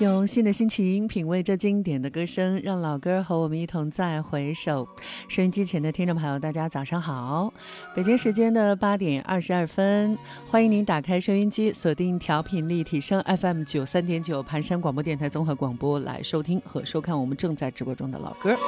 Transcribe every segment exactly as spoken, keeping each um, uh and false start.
用新的心情品味这经典的歌声，让老歌和我们一同再回首。收音机前的听众朋友，大家早上好！北京时间的八点二十二分，欢迎您打开收音机，锁定调频立体声 F M 九三点九盘山广播电台综合广播，来收听和收看我们正在直播中的老歌。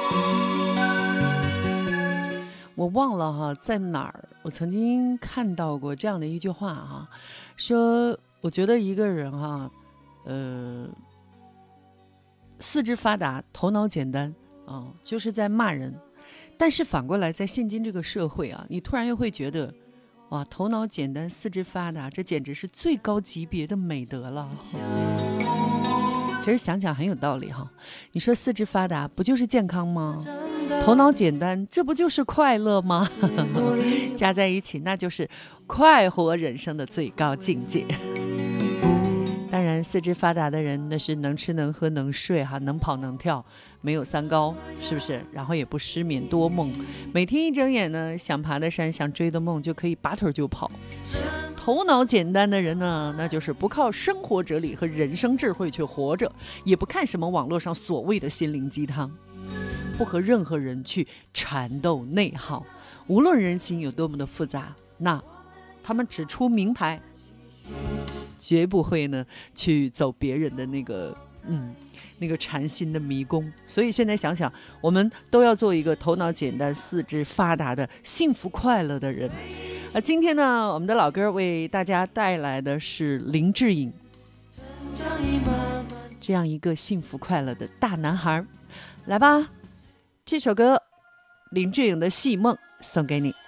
我忘了哈，在哪儿我曾经看到过这样的一句话哈，说我觉得一个人哈，呃。四肢发达，头脑简单啊、哦，就是在骂人。但是反过来，在现今这个社会啊，你突然又会觉得，哇，头脑简单，四肢发达，这简直是最高级别的美德了。其实想想很有道理哈。你说四肢发达，不就是健康吗？头脑简单，这不就是快乐吗？加在一起，那就是快活人生的最高境界。当然四肢发达的人那是能吃能喝能睡哈，能跑能跳，没有三高，是不是？然后也不失眠多梦，每天一睁眼呢，想爬的山想追的梦就可以拔腿就跑。头脑简单的人呢，那就是不靠生活哲理和人生智慧去活着，也不看什么网络上所谓的心灵鸡汤，不和任何人去缠斗内耗，无论人心有多么的复杂，那他们只出名牌，绝不会呢去走别人的那个嗯那个禅心的迷宫。所以现在想想，我们都要做一个头脑简单四肢发达的幸福快乐的人。而今天呢，我们的老歌为大家带来的是林志颖这样一个幸福快乐的大男孩。来吧，这首歌林志颖的《戏梦》送给你。